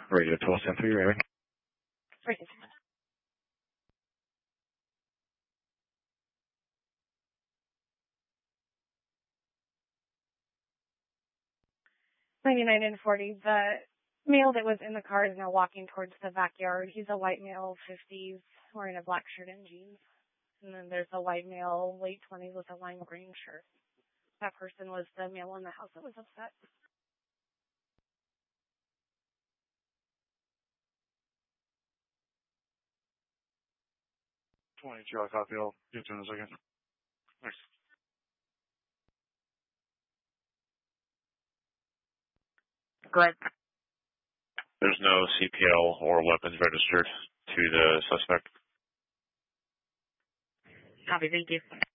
Radio 1273, Raymond. Radio. 99 and 40. The male that was in the car is now walking towards the backyard. He's a white male, 50s, wearing a black shirt and jeans. And then there's a white male, late 20s, with a lime green shirt. That person was the male in the house that was upset. 22, I copy. I'll get to you in a second. Thanks. Go ahead. There's no CPL or weapons registered to the suspect. Copy, thank you.